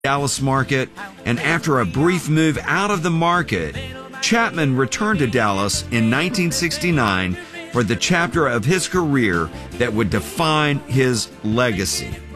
Dallas market, and after a brief move out of the market, Chapman returned to Dallas in 1969 for the chapter of his career that would define his legacy.